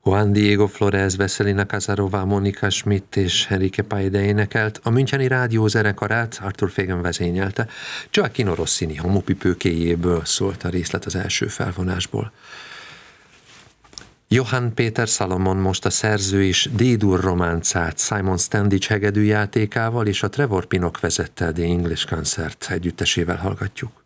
Juan Diego Flores, Veselina Kazarová, Monika Schmidt és Enrique Paide énekelt, a Müncheni Rádió zenekarát Arthur Fagan vezényelte. Gioacchino Rossini homopipőkéjéből szólt a részlet az első felvonásból. Johann Péter Salomon most a szerző is D-dur románcát Simon Standish hegedűjátékával és a Trevor Pinnock vezette The English Concert együttesével hallgatjuk.